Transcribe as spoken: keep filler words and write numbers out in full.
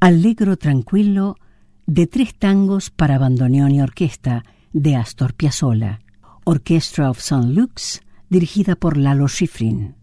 Allegro tranquillo de tres tangos para bandoneón y orquesta de Astor Piazzolla, Orchestra of Saint Luke's, dirigida por Lalo Schifrin.